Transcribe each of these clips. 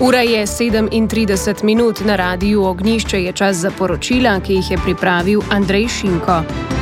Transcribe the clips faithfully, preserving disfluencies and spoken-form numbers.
Ura je sedemintrideset minut, na radiju Ognjišče je čas za poročila, ki jih je pripravil Andrej Šinko.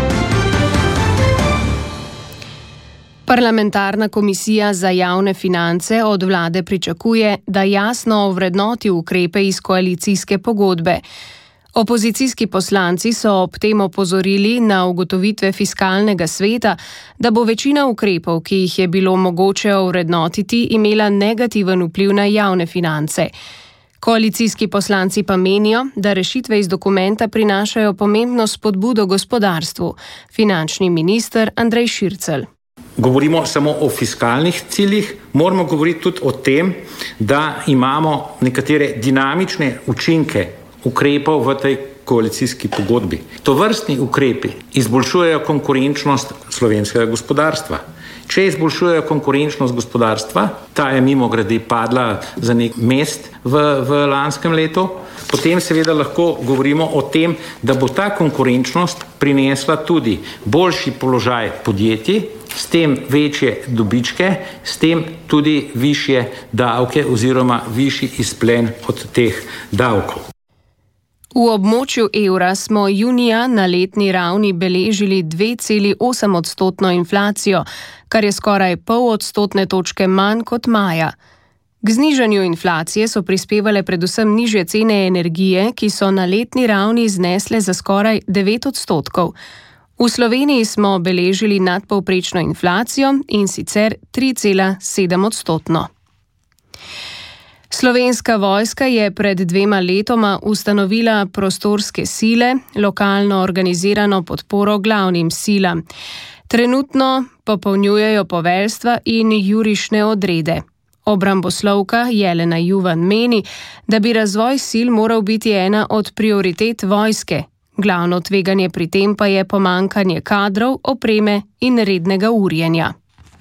Parlamentarna komisija za javne finance od vlade pričakuje, da jasno ovrednoti ukrepe iz koalicijske pogodbe. Opozicijski poslanci so ob tem opozorili na ugotovitve fiskalnega sveta, da bo večina ukrepov, ki jih je bilo mogoče ovrednotiti, imela negativen vpliv na javne finance. Koalicijski poslanci pa menijo, da rešitve iz dokumenta prinašajo pomembno spodbudo gospodarstvu. Finančni minister Andrej Šircelj. Govorimo samo o fiskalnih ciljih, moramo govoriti tudi o tem, da imamo nekatere dinamične učinke ukrepov v tej koalicijski pogodbi. Tovrstni ukrepi izboljšujejo konkurenčnost slovenskega gospodarstva. Če izboljšujejo konkurenčnost gospodarstva, ta je mimogrede padla za nek mest v, v lanskem letu, potem seveda lahko govorimo o tem, da bo ta konkurenčnost prinesla tudi boljši položaj podjetij, s tem večje dobičke, s tem tudi višje davke oziroma višji izplen od teh davkov. V območju evra smo junija na letni ravni beležili dve celi osem odstotno inflacijo, kar je skoraj pol odstotne točke manj kot maja. K znižanju inflacije so prispevale predvsem nižje cene energije, ki so na letni ravni znesle za skoraj devet odstotkov. V Sloveniji smo beležili nadpovprečno inflacijo in sicer tri cela sedem odstotno. Slovenska vojska je pred dvema letoma ustanovila prostorske sile, lokalno organizirano podporo glavnim silam. Trenutno popolnjujejo poveljstva in jurišne odrede. Obramboslovka Jelena Juvan meni, da bi razvoj sil moral biti ena od prioritet vojske. Glavno tveganje pri tem pa je pomanjkanje kadrov, opreme in rednega urjenja.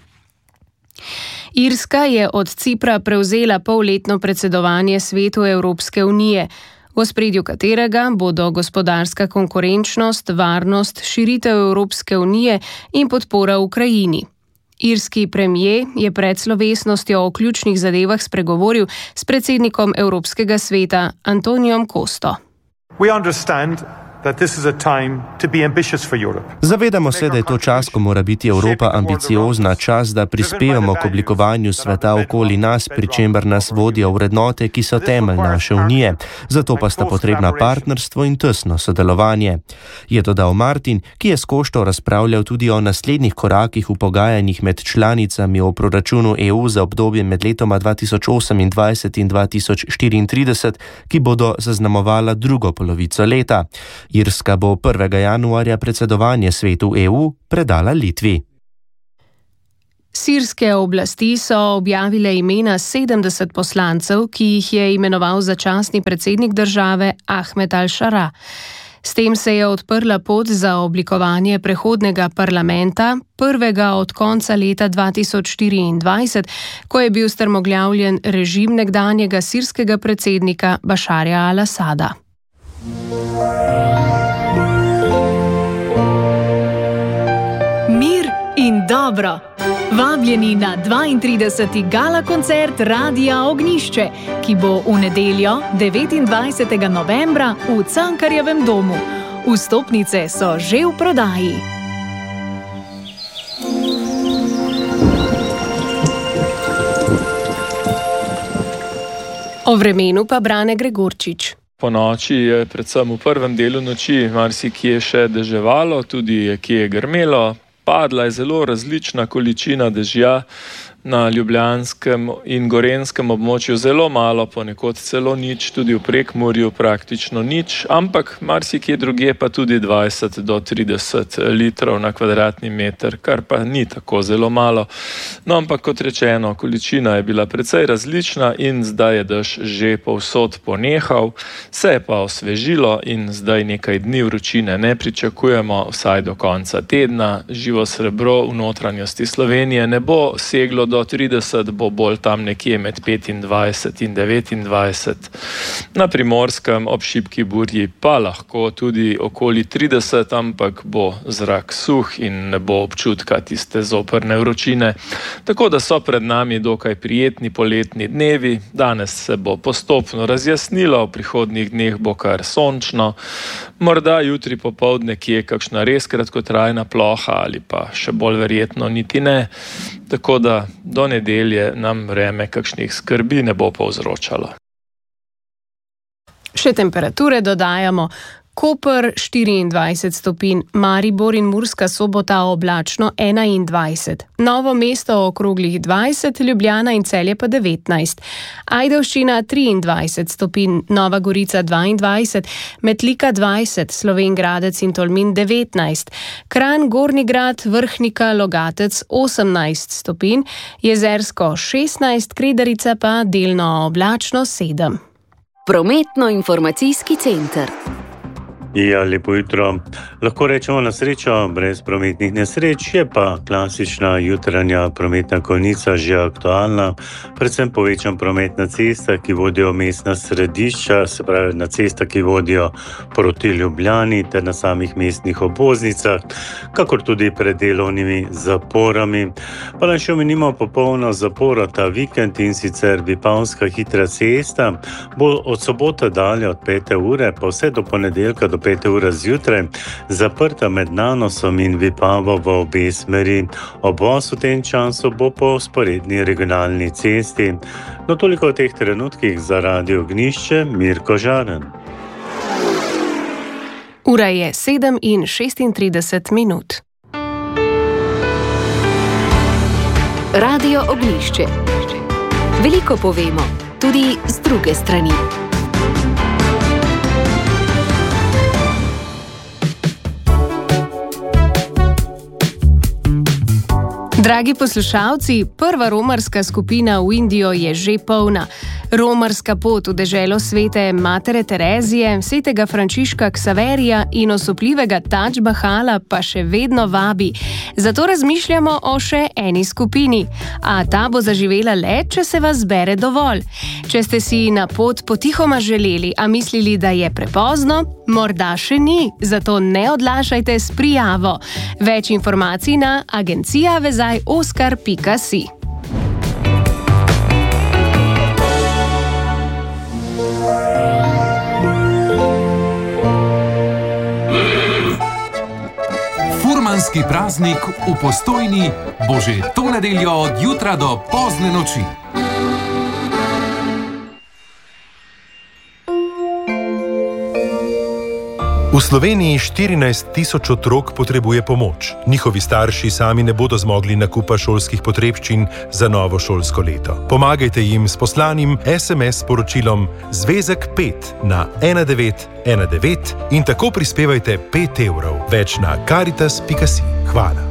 Irska je od Cipra prevzela polletno predsedovanje Svetu Evropske unije, v ospredju katerega bodo gospodarska konkurenčnost, varnost, širitev Evropske unije in podpora Ukrajini. Irski premier je pred slovesnostjo o ključnih zadevah spregovoril s predsednikom Evropskega sveta Antonijom Kosto. We understand that this is a time to be ambitious for Europe. Zavedamo se, da je to čas, ko mora biti Evropa ambiciozna, čas, da prispevamo k oblikovanju sveta okoli nas, pri čemer nas vodijo vrednote, ki so temelj naše unije. Zato pa sta potrebna partnerstvo in tesno sodelovanje. Je dodal Martin, ki je s Košto razpravljal tudi o naslednjih korakih v pogajanjih med članicami o proračunu E U za obdobje med letoma dva tisoč osemindvajset in dva tisoč štiriintrideset, ki bodo zaznamovala drugo polovico leta. Irska bo prvega januarja predsedovanje Svetu E U predala Litvi. Sirske oblasti so objavile imena sedemdeset poslancev, ki jih je imenoval začasni predsednik države Ahmed al-Šara. S tem se je odprla pot za oblikovanje prehodnega parlamenta, prvega od konca leta dva tisoč štiriindvajset, ko je bil strmoglavljen režim nekdanjega sirskega predsednika Bašarja al-Asada. Mir in dobro. Vabljeni na dvaintrideseti gala koncert Radia Ognjišče, ki bo v nedeljo devetindvajsetega novembra v Cankarjevem domu. Vstopnice so že v prodaji. O vremenu pa Brane Gregorčič. Po noči je predvsem v prvem delu noči marsikje še deževalo, tudi kje je grmelo. Padla je zelo različna količina dežja, na ljubljanskem in gorenskem območju zelo malo, ponekod celo nič, tudi v Prekmurju praktično nič, ampak marsikje drugje pa tudi dvajset do trideset litrov na kvadratni meter, kar pa ni tako zelo malo. No, ampak kot rečeno, količina je bila precej različna in zdaj je dež že povsod ponehal, se je pa osvežilo in zdaj nekaj dni vročine ne pričakujemo, vsaj do konca tedna. Živo srebro v notranjosti Slovenije ne bo seglo do trideset bo bolj tam nekje med petindvajset in devetindvajset. Na Primorskem ob šibki burji pa lahko tudi okoli trideset, ampak bo zrak suh in ne bo občutka tiste zoprne vročine. Tako da so pred nami dokaj prijetni poletni dnevi. Danes se bo postopno razjasnilo, v prihodnjih dneh bo kar sončno. Morda jutri popoldne kje kakšna res kratkotrajna ploha ali pa še bolj verjetno niti ne. Tako da do nedelje nam vreme kakšnih skrbi ne bo povzročalo. Še temperature dodajamo. Koper štiriindvajset stopinj, Maribor in Murska Sobota oblačno enaindvajset, Novo mesto okroglih dvajset, Ljubljana in Celje pa devetnajst, Ajdovščina triindvajset stopinj, Nova Gorica dvaindvajset, Metlika dvajset, Slovenj Gradec in Tolmin devetnajst, Kranj, Gornji Grad, Vrhnika, Logatec osemnajst stopinj, Jezersko šestnajst, Kredarica pa delno oblačno sedem. Prometno-informacijski center. Ja, lepo jutro. Lahko rečemo na srečo, brez prometnih nesreč, je pa klasična jutranja prometna kolnica že aktualna, predvsem povečan promet na cestah, ki vodijo v mestna središča, se pravi na cestah, ki vodijo proti Ljubljani ter na samih mestnih obvoznicah, kakor tudi pred delovnimi zaporami. Pa naj še omenimo popolno zaporo ta vikend, in sicer Vipavska hitra cesta bo od sobote dalje od pete ure pa vse do ponedeljka do pete ure zjutraj zaprta med Nanosom in Vipavo v obe smeri. Obvoz v tem času bo po vzporedni regionalni cesti. No, toliko v teh trenutkih za Radio Ognjišče, Mirko Žaren. Ura je sedem in šestintrideset minut. Radio Ognjišče. Veliko povemo, tudi z druge strani. Dragi poslušalci, prva romarska skupina v Indijo je že polna. Romarska pot v deželo svete Matere Terezije, svetega Frančiška Ksaverija in osupljivega Tadž Mahala pa še vedno vabi. Zato razmišljamo o še eni skupini. A ta bo zaživela le, če se vas zbere dovolj. Če ste si na pot potihoma želeli, a mislili, da je prepozno, morda še ni. Zato ne odlašajte s prijavo. Več informacij na agencija vezaj oskar pika si. Furmanski praznik v Postojni bo že to nedeljo od jutra do pozne noči. V Sloveniji štirinajst tisoč otrok potrebuje pomoč. Njihovi starši sami ne bodo zmogli nakupa šolskih potrebščin za novo šolsko leto. Pomagajte jim s poslanim es em es sporočilom Zvezek pet na ena devet ena devet in tako prispevajte pet evrov. Več na karitas pika si. Hvala.